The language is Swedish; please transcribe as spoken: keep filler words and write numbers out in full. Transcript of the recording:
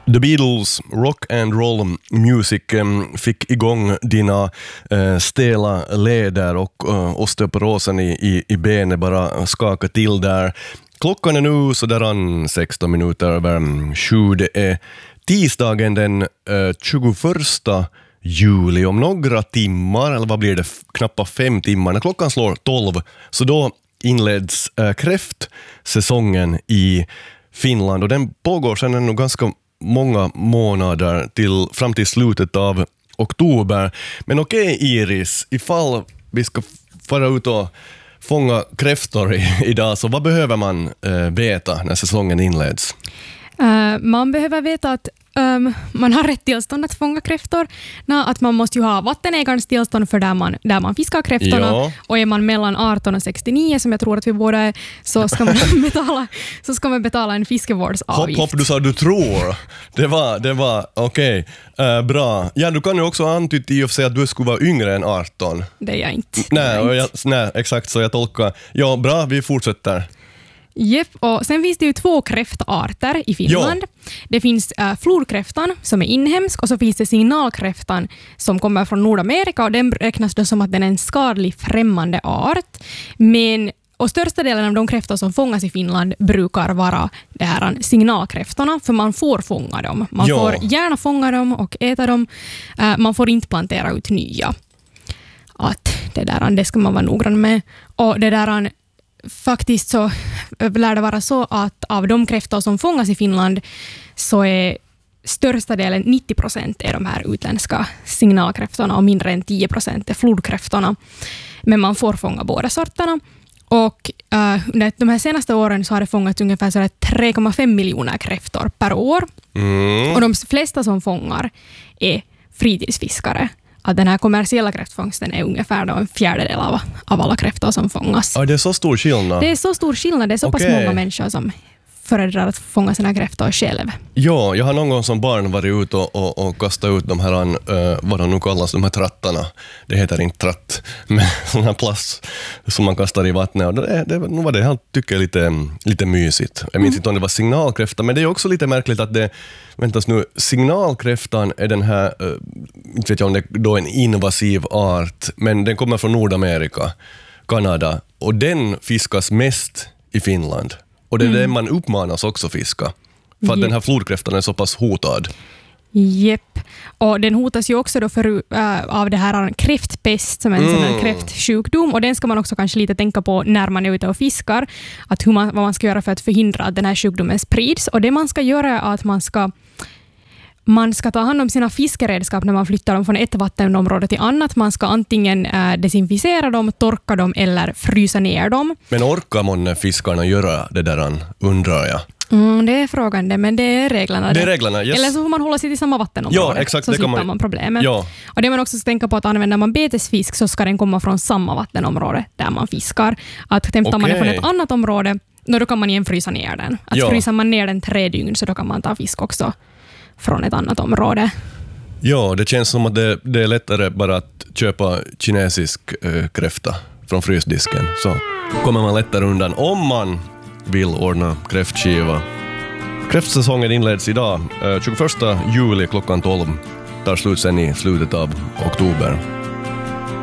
The Beatles rock and roll music um, fick igång dina uh, stela leder och uh, osteoporosen i, i, i benet bara skaka till där. Klockan är nu så där an sexton minuter över sju. Det är tisdagen den uh, tjugoförsta juli. Om några timmar, eller vad blir det, knappt fem timmar, när klockan slår tolv, så då inleds uh, kräftsäsongen i Finland. Och den pågår sedan ännu ganska många månader till, fram till slutet av oktober. Men okej, Iris, ifall vi ska fara ut och fånga kräftor i, idag, så vad behöver man eh, veta när säsongen inleds? Uh, man behöver veta att um, man har rätt tillstånd att fånga kräftor. Nå, att man måste ju ha vattenägarens tillstånd för där man, där man fiskar kräftorna. Ja. Och är man mellan arton och sextionio, som jag tror att vi båda är, så ska man betala, så ska man betala en fiskevårdsavgift. Hopp, hopp, du sa du tror. Det var, det var okej. Okay. Uh, bra. Ja, du kan ju också antyda i och för sig att du skulle vara yngre än arton. Det är jag inte. Nej, och jag, nej exakt så jag tolkar. Ja, bra, vi fortsätter. Jep, och sen finns det ju två kräftarter i Finland. Ja. Det finns äh, flodkräftan som är inhemsk, och så finns det signalkräftan som kommer från Nordamerika, och den räknas då som att den är en skadlig främmande art. Men och största delen av de kräftor som fångas i Finland brukar vara det här signalkräftorna, för man får fånga dem. Man ja. får gärna fånga dem och äta dem. Äh, man får inte plantera ut nya. Att det där, det ska man vara noggrann med. Och det där, faktiskt så lär det vara så att av de kräftor som fångas i Finland så är största delen, nittio procent, är de här utländska signalkräftorna och mindre än tio procent är flodkräftorna. Men man får fånga båda sorterna. Och uh, under de här senaste åren så har det fångats ungefär tre komma fem miljoner kräftor per år. Mm. Och de flesta som fångar är fritidsfiskare. Att den här kommersiella kräftfångsten är ungefär då en fjärdedel av, av alla kräftor som fångas. Ja, det är så stor skillnad. Det är så stor skillnad. Det är så okay. pass många människor som föredrar att fånga sina kräftor själv. Ja, jag har någon gång som barn varit ut och, och, och kastat ut de här, uh, vad de nu kallas, de här trattarna. Det heter inte tratt, men sån här plast som man kastar i vattnet. Och det, det, nu var det, jag tycker lite, lite mysigt. Jag minns mm. inte om det var signalkräfta, men det är också lite märkligt att det, väntas nu, signalkräftan är den här, uh, inte vet jag om det är då en invasiv art, men den kommer från Nordamerika, Kanada, och den fiskas mest i Finland. Och det är mm. det man uppmanas också fiska. För att yep. den här flodkräftan är så pass hotad. Jep. Och den hotas ju också då för, äh, av det här kräftpest, som är en mm. sån här kräftsjukdom. Och den ska man också kanske lite tänka på när man är ute och fiskar. Att hur man, vad man ska göra för att förhindra att den här sjukdomen sprids. Och det man ska göra är att man ska Man ska ta hand om sina fiskeredskap när man flyttar dem från ett vattenområde till annat. Man ska antingen äh, desinficera dem, torka dem eller frysa ner dem. Men orkar man fiskarna göra det där, undrar jag? Mm, det är frågan det, men det är reglerna. Det är reglerna, yes. Eller så får man hålla sig till samma vattenområde. Ja, exakt, så det kan slipper man, man problemet. Ja. Och det man också ska tänka på, att använder man betesfisk så ska den komma från samma vattenområde där man fiskar. Att hämtar okay. man den från ett annat område, då kan man igen frysa ner den. Att ja. frysa man ner den tre dygn, så då kan man ta fisk också från ett annat område. Ja, det känns som att det, det är lättare bara att köpa kinesisk äh, kräfta från frysdisken. Så kommer man lättare undan om man vill ordna kräftskiva. Kräftsäsongen inleds idag, äh, tjugoförsta juli klockan tolv. Tar slut sen i slutet av oktober.